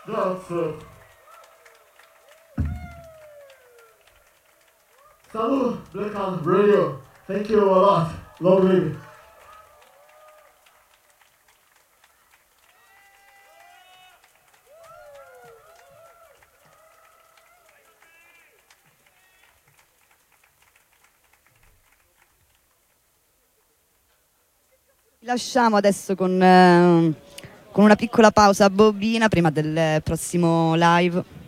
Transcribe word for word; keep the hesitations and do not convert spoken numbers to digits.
Grazie. Salut, Black Hand Radio. Thank you a lot. Long live. Vi lasciamo adesso con, eh, con una piccola pausa bobina prima del prossimo live.